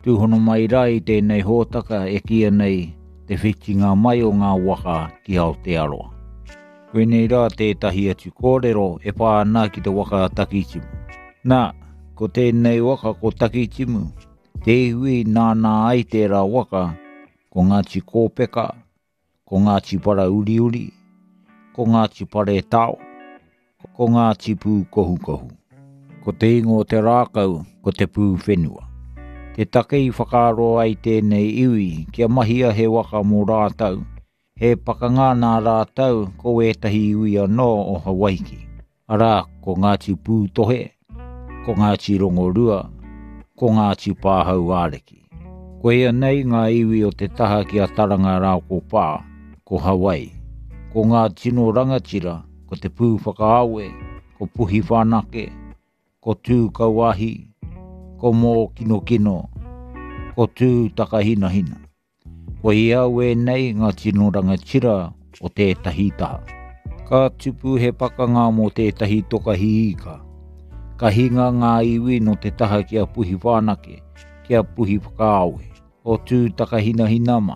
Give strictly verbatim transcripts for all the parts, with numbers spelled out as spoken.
Tūhono mai rai tēnei hōtaka e kia nei te whitinga mai o ngā waka ki Aotearoa. Koe nei rā tētahi atu kōrero e pā ana ki te waka Takitimu. Nā, ko tēnei waka ko Takitimu, te hui nāna ai tērā waka ko Ngāti Kōpeka, ko Ngāti Para Uri Uri, ko Ngāti Pare Tao, ko Ngāti Pū Kohu Kohu. Ko te ingo te rākau ko te pū whenua. Te takei whakaro ai tēnei iwi kia mahia he waka mō rātau, he pakanga nā rātau ko etahi iwi anō o Hawaiki. Arā ko Ngāti Pū Tohe, ko Ngāti Rongorua, ko Ngāti Pāhau Āreki. Ko ia nei ngā iwi o te taha ki a taranga rāo ko pā, ko Hawaii. Ko ngā tino rangatira, ko te pū whakaawe, ko puhi whanake, ko tū kauahi, ko mō kino kino, ko tū takahina hina. Ko ia we nei ngā tino rangatira o tētahi taha. Ka tupu he pakanga mō tētahi tokahi ika. Ka hinga ngā iwi no te taha kia puhi whanake, kia puhi whakaawe, o tū takahina hina mā.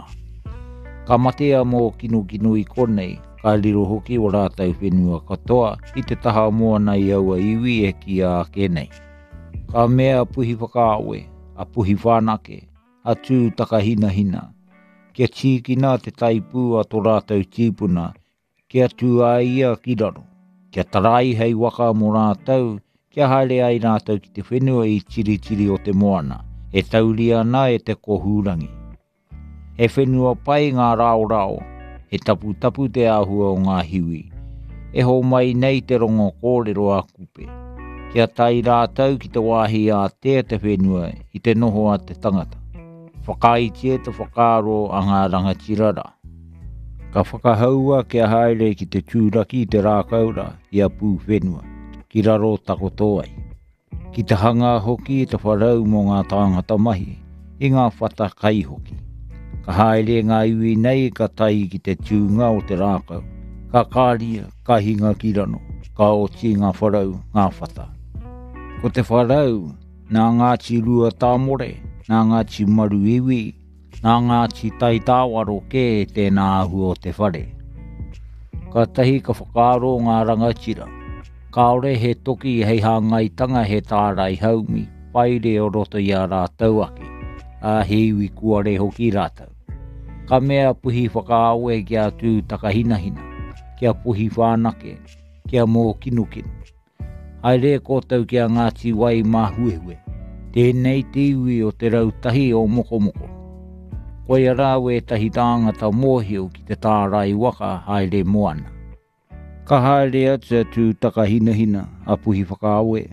Ka matea mō kino kino i konei, ka liro hoki o rātau whenua katoa i te taha mua nei aua iwi e kia ake nei. Ka mea puhi whakaawe, a puhi whanake, a tū takahina hina. Kia tīkina te taipū a tō rātau tīpuna, kia tū ai ia ki raro. Kia tarai hei waka mō rātau, kia haere ai rātau ki te whenua i tiri tiri o te moana, e tauri ana e te kohurangi. E whenua pai ngā rao rao, e tapu tapu te āhua o ngā hiwi, e ho mai nei te rongo kōrero a kupe. Kia tai rātau ki te wāhi a te te whenua i te noho a te tangata. Whakaitia te whakaro a ngā rangatirara. Ka whakahaua kia haere ki te tūraki te rākaura i a pū whenua, ki raro takoto ai. Ki te hanga hoki te wharau mō ngā tāngata mahi, i ngā whata kai hoki. Ka haere ngā iwi nei ka tai ki te tūnga o te rākau, ka kāria, ka hinga ki rano, ka oti ngā wharau, ngā whata. Ko te wharau, nā Ngāti Rua Tāmore, nā Ngāti Maru Iwi, nā Ngāti Tai Tāwaro ke tēnā ahu o te whare. Ka tahi ka whakaro ngā rangatira, kaore he toki hei hangaitanga he tārai haumi, paire o roto i a rātau ake, a he iwi kuare hoki rātau. Ka mea puhi whakaawe kia tū takahina hina, kia puhi whanake, kia mō kinu kinu. Haere kōtau kia Ngāti Wai Mahuehue, tēnei te iwi o te rautahi o moko moko. Koe rāwe tahi tāngata mōhio ki te tārai waka haere moana. Ka haere atu tū takahina hina a puhi whakaawe,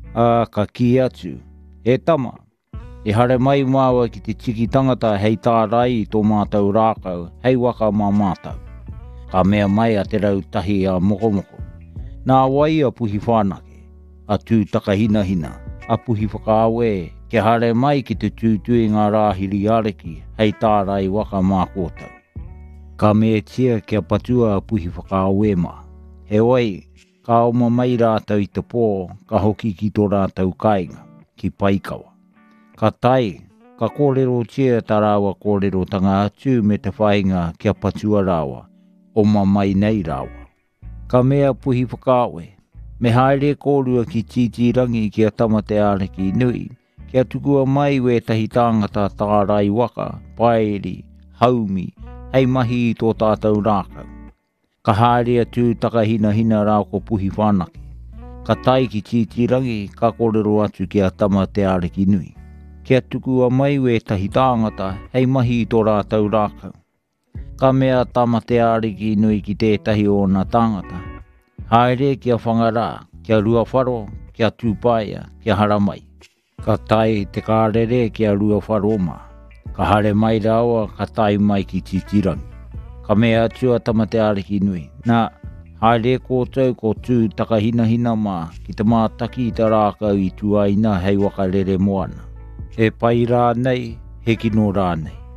a ka ki atu, e tama. E hare mai māua ki te tiki tangata hei tārai i tō mātau rākau, hei waka mā mātau. Ka mea mai a te rautahi a moko moko. Nā wai a puhi whanake, a tū takahina hina, a puhi whakaawe, ke hare mai ki te tūtui ngā rāhiri areki, hei tārai waka mā kōtau. Ka mea tia kia patua a puhi whakaawe mā. He wai, ka oma mai rātau i te pō, ka hoki ki tō rātau kāinga, ki Paikawa. Ka tai, ka kōrero tia tā rāwa kōrero tanga atu me te whainga kia patua rāwa, o mai nei rāwa. Ka mea puhi whakaawe, me haere kōrua ki titirangi kia tama te areki nui, kia tukua mai we tahi tāngata tārai waka, paeri, haumi, hei mahi i tō tātou rākau. Ka haere atu takahina hina rāo ko puhi whanake. Ka tai ki titirangi ka kōrero atu kia tama te areki nui. Kia tukua mai we tahi tāngata, hei mahi i tō rātau rākau. Ka mea tama te ariki nui ki tētahi o nā tāngata. Haere kia whangarā, kia rua wharo, kia tūpaia, kia haramai. Ka tai te kārere kia rua wharo mā. Ka hare mai rawa, ka tai mai ki titirangi. Ka mea atua tama te ariki nui. Nā, haere kōtau ko tū takahina hina mā, ki te mātaki i te rākau i tuaina hei wakarere moana. E pai rā nei, he kino rā nei.